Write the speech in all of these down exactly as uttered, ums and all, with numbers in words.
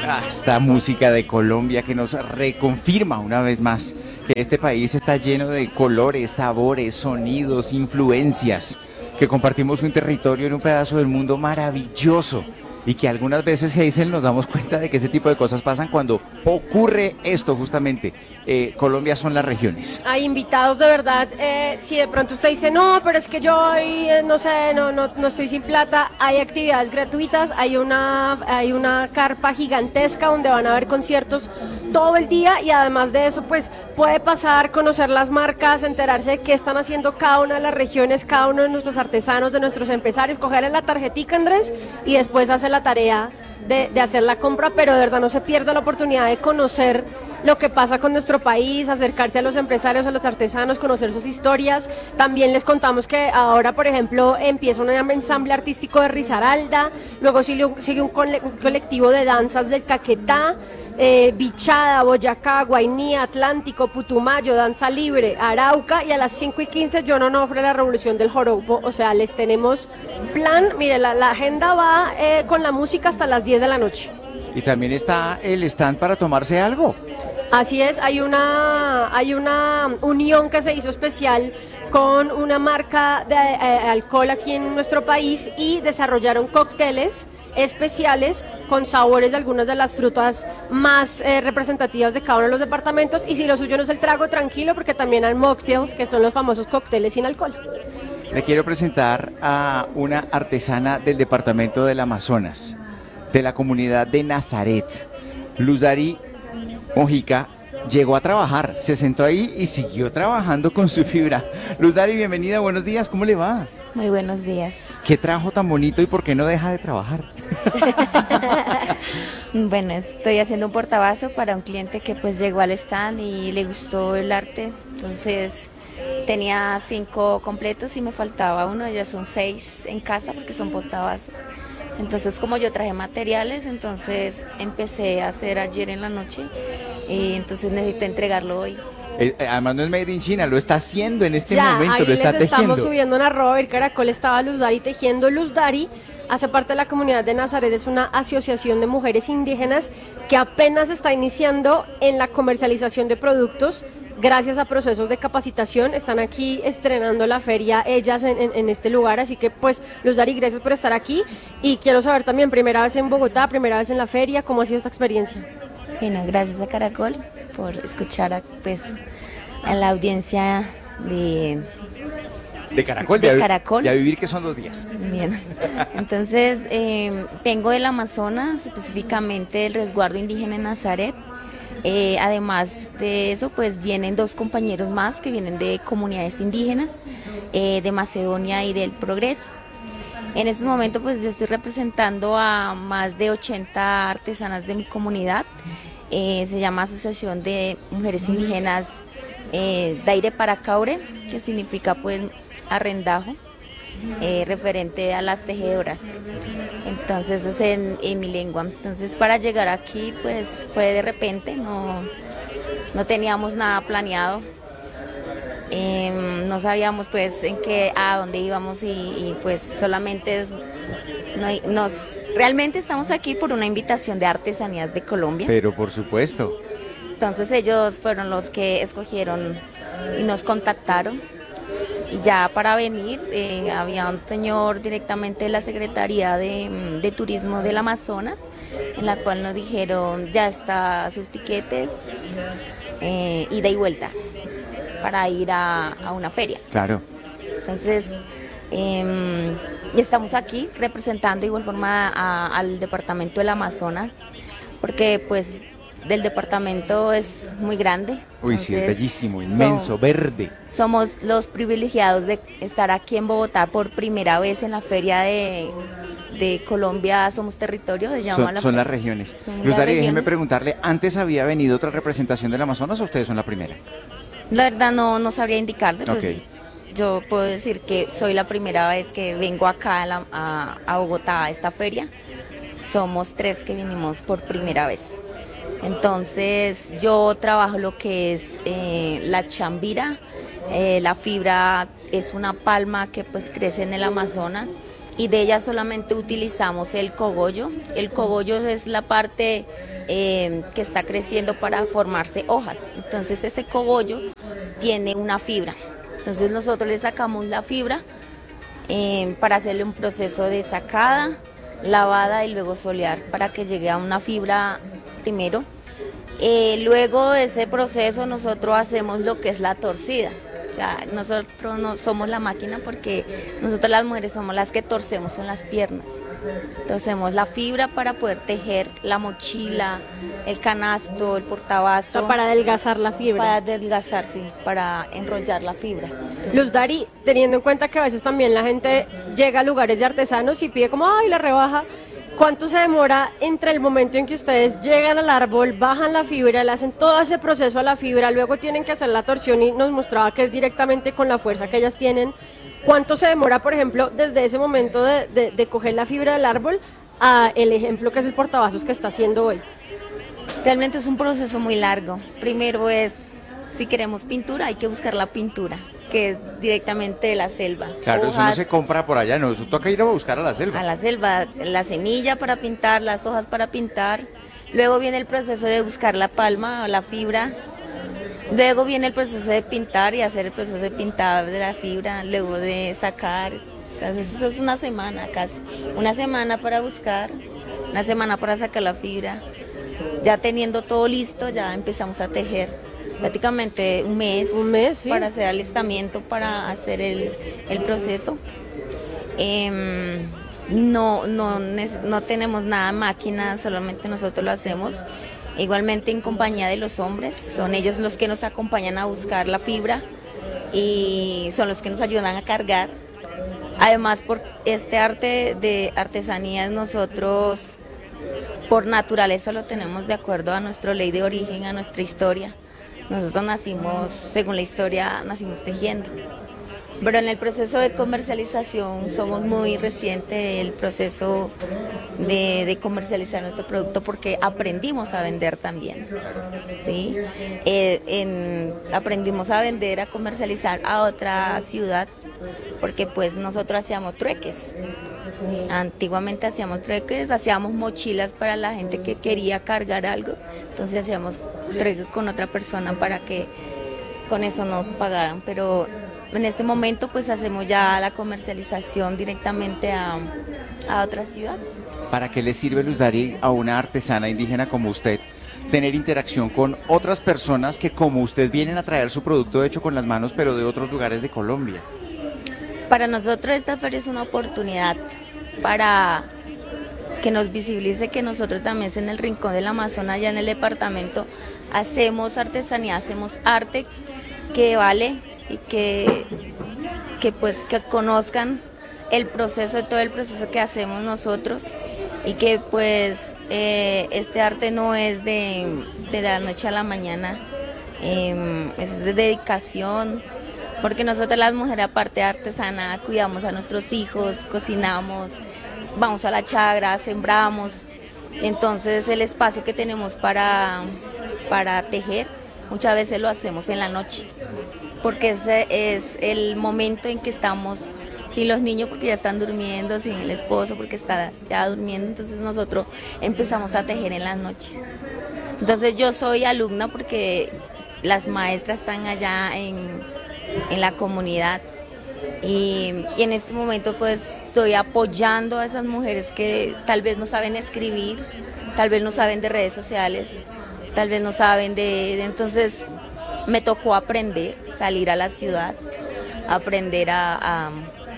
Ah, esta música de Colombia que nos reconfirma una vez más que este país está lleno de colores, sabores, sonidos, influencias, que compartimos un territorio en un pedazo del mundo maravilloso y que algunas veces, Hazel, nos damos cuenta de que ese tipo de cosas pasan cuando ocurre esto justamente. Eh, Colombia son las regiones. Hay invitados de verdad, eh, si de pronto usted dice, no, pero es que yo hoy, eh, no sé, no, no, no estoy sin plata, hay actividades gratuitas, hay una, hay una carpa gigantesca donde van a haber conciertos todo el día y además de eso, pues puede pasar, conocer las marcas, enterarse de qué están haciendo cada una de las regiones, cada uno de nuestros artesanos, de nuestros empresarios, cogerle la tarjetica, Andrés, y después hacer la tarea de, de hacer la compra, pero de verdad no se pierda la oportunidad de conocer lo que pasa con nuestro país, acercarse a los empresarios, a los artesanos, conocer sus historias. También les contamos que ahora, por ejemplo, empieza un ensamble artístico de Risaralda, luego sigue un, sigue un colectivo de danzas del Caquetá, eh, Bichada, Boyacá, Guainía, Atlántico, Putumayo, Danza Libre, Arauca, y a las cinco y quince John Onofre, la Revolución del Joropo. O sea, les tenemos plan, mire, la, la agenda va eh, con la música hasta las diez de la noche. Y también está el stand para tomarse algo. Así es, hay una, hay una unión que se hizo especial con una marca de eh, alcohol aquí en nuestro país y desarrollaron cócteles especiales con sabores de algunas de las frutas más eh, representativas de cada uno de los departamentos, y si lo suyo no es el trago, tranquilo, porque también hay mocktails, que son los famosos cócteles sin alcohol. Le quiero presentar a una artesana del departamento del Amazonas, de la comunidad de Nazaret. Luz Dari Mojica llegó a trabajar, se sentó ahí y siguió trabajando con su fibra. Luz Dari, bienvenida, buenos días, ¿cómo le va? Muy buenos días. ¿Qué trabajo tan bonito y por qué no deja de trabajar? Bueno, estoy haciendo un portabazo para un cliente que pues llegó al stand y le gustó el arte, entonces tenía cinco completos y me faltaba uno, ya son seis en casa porque son portavasos. Entonces, como yo traje materiales, entonces empecé a hacer ayer en la noche y entonces necesito entregarlo hoy. Eh, además no es made in China, lo está haciendo en este ya, momento, ahí lo está les tejiendo. Estamos subiendo una arroba Vir Caracol, estaba Luz Dari tejiendo. Luz Dari hace parte de la comunidad de Nazaret, es una asociación de mujeres indígenas que apenas está iniciando en la comercialización de productos. Gracias a procesos de capacitación, están aquí estrenando la feria ellas en, en, en este lugar, así que pues Luz Dari, gracias por estar aquí, y quiero saber también, primera vez en Bogotá, primera vez en la feria, ¿cómo ha sido esta experiencia? Bueno, gracias a Caracol por escuchar a, pues, a la audiencia de... De Caracol, de de, Caracol. de a vivir, que son dos días. Bien, entonces eh, vengo del Amazonas, específicamente del resguardo indígena en Nazaret. Eh, además de eso, pues vienen dos compañeros más que vienen de comunidades indígenas, eh, de Macedonia y del Progreso. En este momento pues yo estoy representando a más de ochenta artesanas de mi comunidad. Eh, se llama Asociación de Mujeres Indígenas eh, Daire Paracaure, que significa pues arrendajo, eh, referente a las tejedoras. Entonces eso es en, en mi lengua. Entonces para llegar aquí pues fue de repente, no, no teníamos nada planeado, eh, no sabíamos pues en qué, a dónde íbamos, y, y pues solamente es, no, nos, realmente estamos aquí por una invitación de Artesanías de Colombia. Pero por supuesto. Entonces ellos fueron los que escogieron y nos contactaron. Y ya para venir, eh, había un señor directamente de la Secretaría de, de Turismo del Amazonas, en la cual nos dijeron, ya está sus tiquetes, eh, ida y vuelta, para ir a, a una feria. Claro. Entonces, eh, estamos aquí representando de igual forma a, al departamento del Amazonas, porque pues del departamento es muy grande. Uy, sí, es bellísimo, inmenso, son, verde. Somos los privilegiados de estar aquí en Bogotá por primera vez en la feria de, de Colombia Somos Territorio. Se llama son la son feria. las regiones. Luz Dari, déjeme preguntarle, ¿antes había venido otra representación del Amazonas o ustedes son la primera? La verdad no, no sabría indicarle, okay. Yo puedo decir que soy la primera vez que vengo acá a, la, a, a Bogotá a esta feria. Somos tres que vinimos por primera vez. Entonces yo trabajo lo que es eh, la chambira. Eh, la fibra es una palma que pues crece en el Amazonas y de ella solamente utilizamos el cogollo. El cogollo es la parte eh, que está creciendo para formarse hojas. Entonces ese cogollo tiene una fibra. Entonces nosotros le sacamos la fibra eh, para hacerle un proceso de sacada, lavada y luego solear para que llegue a una fibra primero. Eh, luego de ese proceso nosotros hacemos lo que es la torcida. O sea, nosotros no somos la máquina porque nosotros las mujeres somos las que torcemos en las piernas. Torcemos la fibra para poder tejer la mochila, el canasto, el portabazo. O sea, para adelgazar la fibra. Para adelgazar, sí, para enrollar la fibra. Entonces, Luz Dari, teniendo en cuenta que a veces también la gente llega a lugares de artesanos y pide como, ay, la rebaja. ¿Cuánto se demora entre el momento en que ustedes llegan al árbol, bajan la fibra, le hacen todo ese proceso a la fibra, luego tienen que hacer la torsión y nos mostraba que es directamente con la fuerza que ellas tienen? ¿Cuánto se demora, por ejemplo, desde ese momento de, de, de coger la fibra del árbol a el ejemplo que es el portavasos que está haciendo hoy? Realmente es un proceso muy largo. Primero es, si queremos pintura, hay que buscar la pintura, que es directamente de la selva. Claro, Hojas, eso no se compra por allá, no, eso toca ir a buscar a la selva. a la selva, la semilla para pintar, las hojas para pintar. Luego viene el proceso de buscar la palma o la fibra. Luego viene el proceso de pintar y hacer el proceso de pintar de la fibra, luego de sacar. Entonces eso es una semana casi. Una semana para buscar, una semana para sacar la fibra. Ya teniendo todo listo, ya empezamos a tejer. Prácticamente un mes, Un mes, sí. para hacer alistamiento, para hacer el, el proceso. Eh, no, no, no tenemos nada máquina, solamente nosotros lo hacemos. Igualmente en compañía de los hombres, son ellos los que nos acompañan a buscar la fibra y son los que nos ayudan a cargar. Además, por este arte de artesanía, nosotros por naturaleza lo tenemos de acuerdo a nuestra ley de origen, a nuestra historia. Nosotros nacimos, según la historia, nacimos tejiendo. Pero en el proceso de comercialización somos muy recientes el proceso de, de comercializar nuestro producto porque aprendimos a vender también. ¿Sí? Eh, en, aprendimos a vender, a comercializar a otra ciudad porque pues nosotros hacíamos trueques. Antiguamente hacíamos trueques, hacíamos mochilas para la gente que quería cargar algo, entonces hacíamos trueques con otra persona para que con eso nos pagaran, pero en este momento pues hacemos ya la comercialización directamente a, a otra ciudad. ¿Para qué le sirve, Luz Dari, a una artesana indígena como usted tener interacción con otras personas que como usted vienen a traer su producto hecho con las manos pero de otros lugares de Colombia? Para nosotros esta feria es una oportunidad para que nos visibilice que nosotros también en el rincón del Amazonas, allá en el departamento, hacemos artesanía, hacemos arte que vale y que, que pues que conozcan el proceso, todo el proceso que hacemos nosotros y que pues eh, este arte no es de, de la noche a la mañana, eh, es de dedicación. Porque nosotros las mujeres, aparte de artesana, cuidamos a nuestros hijos, cocinamos, vamos a la chagra, sembramos. Entonces el espacio que tenemos para, para tejer, muchas veces lo hacemos en la noche. Porque ese es el momento en que estamos sin los niños, porque ya están durmiendo, sin el esposo, porque está ya durmiendo. Entonces nosotros empezamos a tejer en las noches. Entonces yo soy alumna porque las maestras están allá en... en la comunidad y, y en este momento pues estoy apoyando a esas mujeres que tal vez no saben escribir, tal vez no saben de redes sociales, tal vez no saben de, de entonces me tocó aprender, salir a la ciudad, aprender a, a,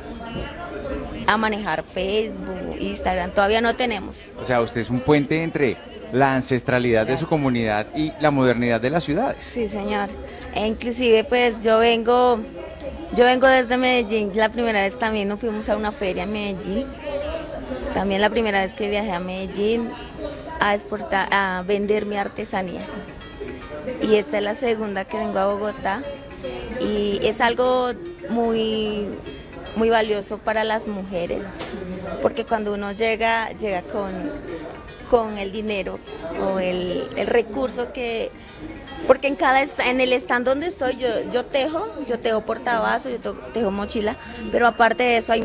a manejar Facebook, Instagram, todavía no tenemos. O sea, usted es un puente entre la ancestralidad de su comunidad y la modernidad de las ciudades. Sí, señor. E inclusive pues yo vengo, yo vengo desde Medellín, la primera vez también nos fuimos a una feria en Medellín, también la primera vez que viajé a Medellín a exportar, a vender mi artesanía. Y esta es la segunda que vengo a Bogotá y es algo muy, muy valioso para las mujeres, porque cuando uno llega, llega con, con el dinero o el, el recurso que... Porque en cada en el stand donde estoy yo, yo tejo, yo tejo portabazo, yo tejo mochila, pero aparte de eso hay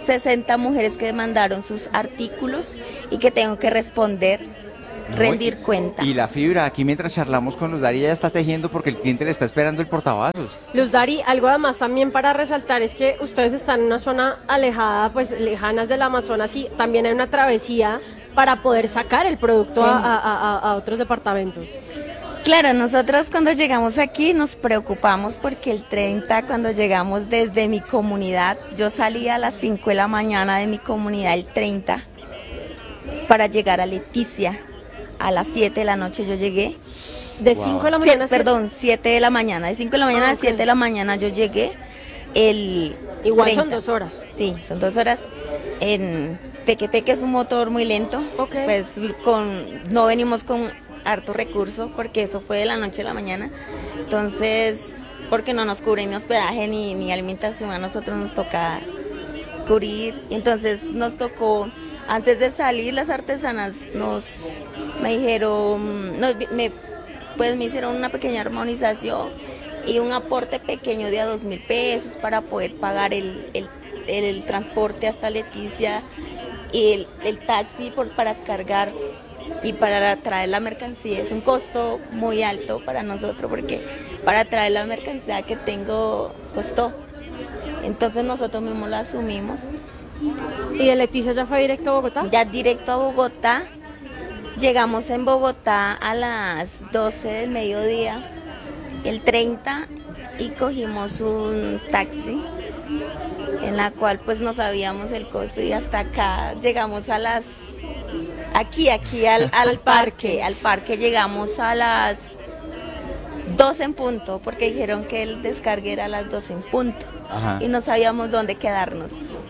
sesenta mujeres que mandaron sus artículos y que tengo que responder, rendir No, y- cuenta. Y la fibra, aquí mientras charlamos con Luz Dari, ella está tejiendo porque el cliente le está esperando el portavasos. Luz Dari, algo además también para resaltar es que ustedes están en una zona alejada, pues lejanas del Amazonas, y también hay una travesía para poder sacar el producto a, a- a- a otros departamentos. Claro, nosotros cuando llegamos aquí nos preocupamos porque el treinta, cuando llegamos desde mi comunidad, yo salí a las cinco de la mañana de mi comunidad el treinta para llegar a Leticia. A las siete de la noche yo llegué. De Wow. cinco de la Sie- mañana a siete. perdón, siete de la mañana. De cinco de la mañana Ah, a ok. siete de la mañana yo llegué. El Igual son treinta. dos horas. Sí, son dos horas. En Peque Peque es un motor muy lento. Ok. Pues con, no venimos con harto recurso porque eso fue de la noche a la mañana. Entonces, porque no nos cubren ni hospedaje ni, ni alimentación, a nosotros nos toca cubrir. Entonces nos tocó, antes de salir, las artesanas nos me dijeron, nos, me, pues me hicieron una pequeña armonización y un aporte pequeño de a dos mil pesos para poder pagar el, el, el, el transporte hasta Leticia y el, el taxi por, para cargar y para traer la mercancía. Es un costo muy alto para nosotros porque para traer la mercancía que tengo costó. Entonces nosotros mismos lo asumimos. ¿Y de Leticia ya fue directo a Bogotá? Ya directo a Bogotá. Llegamos en Bogotá a las doce del mediodía, el treinta, y cogimos un taxi en la cual pues no sabíamos el costo y hasta acá llegamos a las aquí aquí al, al, Al parque, parque. al parque llegamos a las doce en punto porque dijeron que el descargue era a las doce en punto. Ajá. Y no sabíamos dónde quedarnos.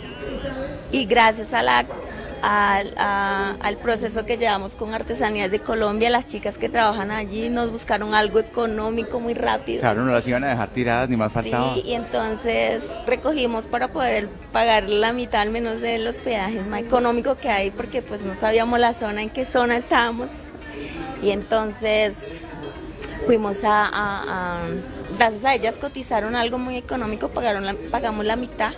Y gracias a la al, a- al proceso que llevamos con Artesanías de Colombia, las chicas que trabajan allí nos buscaron algo económico muy rápido. Claro, no las iban a dejar tiradas, ni más faltaba. Sí, y entonces recogimos para poder pagar la mitad al menos del hospedaje más económico que hay, porque pues no sabíamos la zona, en qué zona estábamos. Y entonces fuimos a, a- a- gracias a ellas cotizaron algo muy económico, pagaron la- pagamos la mitad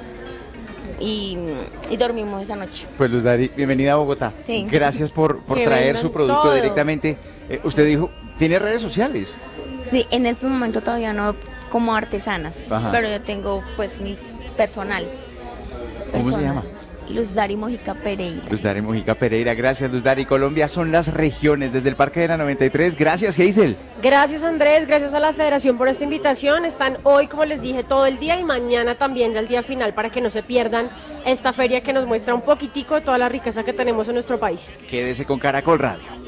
y, y dormimos esa noche. Pues Luz Dari, bienvenida a Bogotá. Sí. Gracias por, por Que traer vendan su producto todo. directamente. Eh, usted dijo, ¿tiene redes sociales? Sí, en este momento todavía no como artesanas, Ajá. pero yo tengo pues mi personal. ¿Cómo se Personal. llama? Luz Dari Mojica Pereira. Luz Dari Mojica Pereira, gracias Luz Dari. Colombia son las regiones desde el Parque de la noventa y tres. Gracias, Hazel. Gracias Andrés, gracias a la Federación por esta invitación. Están hoy, como les dije, todo el día y mañana también ya el día final para que no se pierdan esta feria que nos muestra un poquitico de toda la riqueza que tenemos en nuestro país. Quédese con Caracol Radio.